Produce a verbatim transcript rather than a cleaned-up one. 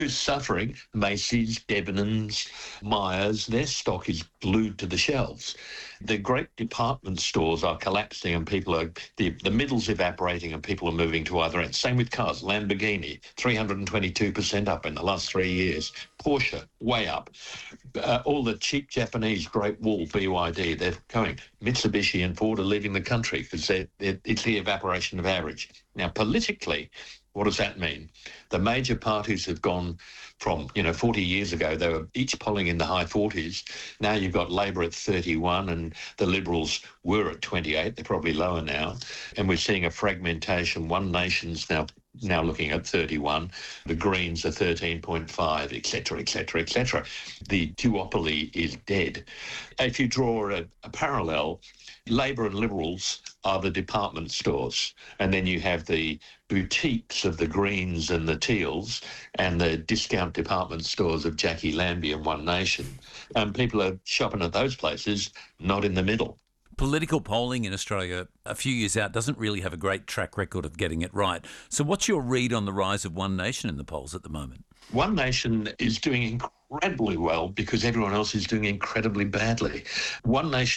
Who's suffering? Macy's, Debenhams, Myers, their stock is glued to the shelves. The great department stores are collapsing and people are, the, the middle's evaporating and people are moving to other ends. Same with cars. Lamborghini, three hundred twenty-two percent up in the last three years. Porsche, way up. Uh, all the cheap Japanese Great Wall, B Y D, they're going. Mitsubishi and Ford are leaving the country because it's the evaporation of average. Now, politically, what does that mean? The major parties have gone from, you know, forty years ago, they were each polling in the high forties. Now you've got Labor at thirty-one and the Liberals were at twenty-eight. They're probably lower now. And we're seeing a fragmentation. One Nation's now now looking at thirty-one. The Greens are thirteen point five, et cetera, et cetera, et cetera. The duopoly is dead. If you draw a, a parallel, Labor and Liberals are the department stores, and then you have the boutiques of the Greens and the Teals and the discount department stores of Jackie Lambie and One Nation. And people are shopping at those places, not in the middle. Political polling in Australia a few years out doesn't really have a great track record of getting it right. So what's your read on the rise of One Nation in the polls at the moment? One Nation is doing incredibly well because everyone else is doing incredibly badly. One Nation